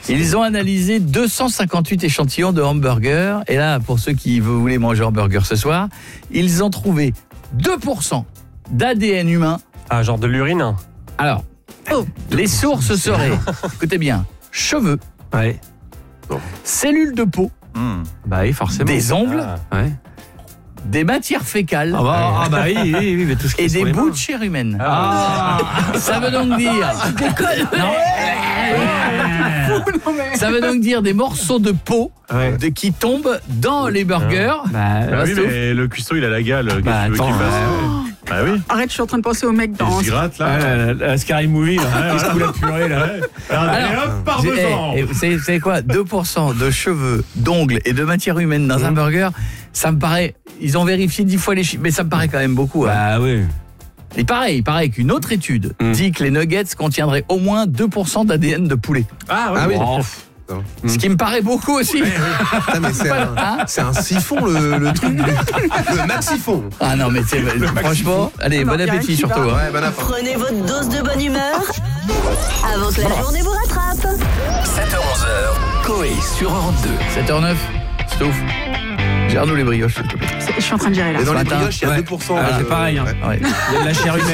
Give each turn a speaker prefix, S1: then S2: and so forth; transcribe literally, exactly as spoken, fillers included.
S1: Ils ont analysé deux cent cinquante-huit échantillons de hamburgers. Et là, pour ceux qui voulaient manger hamburger ce soir, ils ont trouvé deux pour cent d'A D N humain.
S2: Ah, genre de l'urine.
S1: Alors, oh, les sources seraient, écoutez bien, cheveux,
S3: Ouais.
S1: cellules de peau,
S4: Mmh.
S3: Bah oui, forcément.
S1: des ongles,
S2: Ah.
S3: Ouais.
S1: des matières fécales
S3: Ah bah, ah bah oui, oui, oui, mais tout ce qui
S1: et
S3: est sur
S1: des
S3: les
S1: bouts
S3: mains.
S1: de chair humaine.
S3: Ah.
S1: Ça veut donc dire... Ça veut donc dire des morceaux de peau
S3: Ouais.
S1: de, qui tombent dans les burgers.
S3: Bah,
S4: Ah oui,
S1: sauf-
S4: mais le cuistot, il a la gale. Qu'est-ce
S3: Bah,
S4: que tu veux qu'il
S3: attends,
S4: fasse
S3: euh,
S4: Ah oui,
S5: Arrête, je suis en train de penser au mec dans...
S4: il se gratte là.
S3: ah, la, la, la Scary Movie, là. Qu'est-ce que vous la purée, là.
S4: Allez
S1: Alors,
S4: hop, par
S1: j'ai-
S4: deux
S1: eh,
S4: ans.
S1: eh, vous savez, vous savez quoi, deux pour cent de cheveux, d'ongles et de matière humaine dans un burger, ça me paraît... Ils ont vérifié dix fois les chiffres, mais ça me paraît quand même beaucoup. Hein.
S3: Bah oui.
S1: Et pareil, il paraît qu'une autre étude
S3: Mm.
S1: dit que les nuggets contiendraient au moins deux pour cent d'A D N de poulet.
S4: Ah
S6: Ah oui.
S3: Oh,
S1: Ce qui me paraît beaucoup aussi.
S6: Putain, mais c'est un,
S1: Hein
S6: c'est un siphon, le, le truc. du- Le maxifon.
S1: Ah non, mais c'est franchement, allez,
S5: Non,
S1: bon
S5: y a rien
S1: appétit
S5: qui
S1: surtout.
S5: va.
S1: Hein.
S6: Ouais, bon appétit.
S7: Prenez votre dose de bonne humeur avant que la journée vous rattrape.
S8: sept heures onze heures, Coé sur Europe deux.
S1: sept heures neuf, Stouff. Gère-nous les brioches, s'il te plaît.
S5: Je suis en train de gérer là.
S6: Et dans
S1: Ce
S6: les
S1: matin,
S6: brioches, il y a
S3: ouais.
S6: deux pour cent.
S3: Ah,
S6: de-
S3: c'est pareil, hein.
S6: Ouais.
S1: Ouais.
S3: Il y a de la chair humaine.